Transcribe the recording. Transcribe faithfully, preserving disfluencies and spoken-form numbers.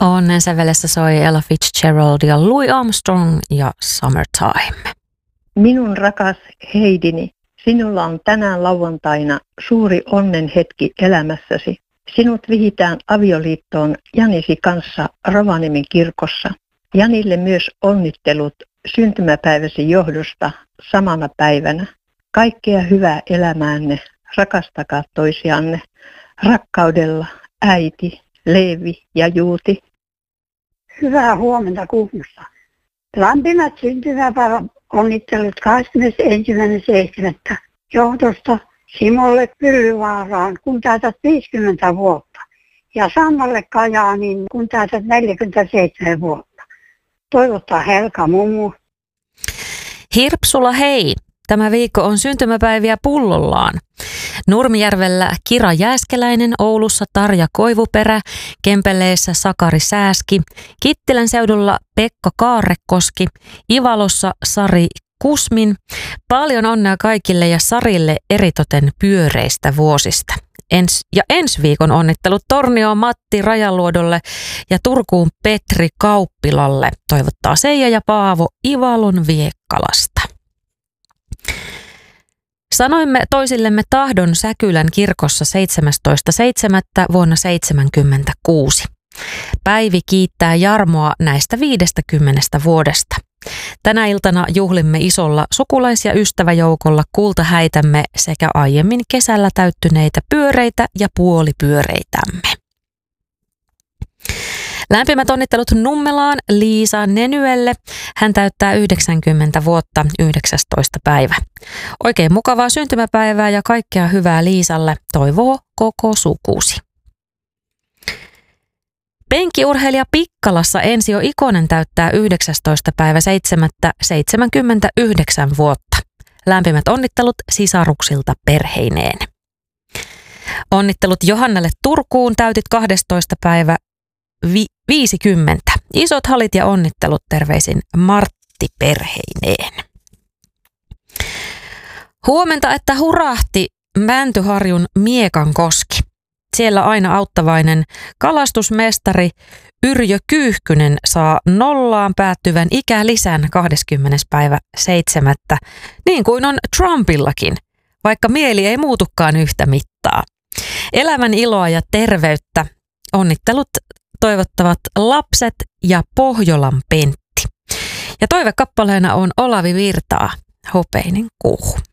Onnen sävelessä soi Ella Fitzgerald ja Louis Armstrong ja Summertime. Minun rakas Heidini, sinulla on tänään lauantaina suuri onnen hetki elämässäsi. Sinut vihitään avioliittoon Janisi kanssa Rovaniemen kirkossa. Janille myös onnittelut syntymäpäiväsi johdosta samana päivänä. Kaikkea hyvää elämäänne, rakastakaa toisianne. Rakkaudella äiti, Leevi ja Juuti. Hyvää huomenta Kuhmosta. Lämpimät syntymäpäivän onnittelut kahdeskymmenesensimmäinen seitsemättä johdosta Simolle Pyllyvaaraan, kun täytät viisikymmentä vuotta. Ja Sannalle Kajaanin, kun täytät neljäkymmentäseitsemän vuotta. Toivottaa Helka mummu. Hirpsula hei! Tämä viikko on syntymäpäiviä pullollaan. Nurmijärvellä Kira Jääskeläinen, Oulussa Tarja Koivuperä, Kempeleessä Sakari Sääski, Kittilän seudulla Pekka Kaarrekoski, Ivalossa Sari Kusmin. Paljon onnea kaikille ja Sarille eritoten pyöreistä vuosista. Ens, ja ensi viikon onnittelut Tornioon Matti Rajaluodolle ja Turkuun Petri Kauppilalle. Toivottaa Seija ja Paavo Ivalon Viekkalasta. Sanoimme toisillemme tahdon Säkylän kirkossa seitsemästoista seitsemättä vuonna seitsemänkymmentäkuusi. Päivi kiittää Jarmoa näistä viidestäkymmenestä vuodesta. Tänä iltana juhlimme isolla sukulais- ja ystäväjoukolla kultahäitämme sekä aiemmin kesällä täyttyneitä pyöreitä ja puolipyöreitämme. Lämpimät onnittelut Nummelaan Liisa Nenyelle. Hän täyttää yhdeksänkymmentä vuotta yhdeksästoista päivä. Oikein mukavaa syntymäpäivää ja kaikkea hyvää Liisalle, toivoo koko sukusi. Penkiurheilija Pikkalassa Ensio Ikonen täyttää yhdeksästoista päivä seitsemättä seitsemänkymmentäyhdeksän vuotta. Lämpimät onnittelut sisaruksilta perheineen. Onnittelut Johannalle Turkuun, täytit kahdestoista päivä Vi- viisikymmentä. Isot halit ja onnittelut terveisin Martti perheineen. Huomenta, että hurahti Mäntyharjun Miekankoski. Siellä aina auttavainen kalastusmestari Yrjö Kyyhkynen saa nollaan päättyvän ikälisän kahdeskymmenes päivä seitsemättä, niin kuin on Trumpillakin, vaikka mieli ei muutukaan yhtä mittaa. Elämän iloa ja terveyttä. Onnittelut toivottavat lapset ja Pohjolan Pentti. Ja toivekappaleena on Olavi Virtaa, Hopeinen kuuhu.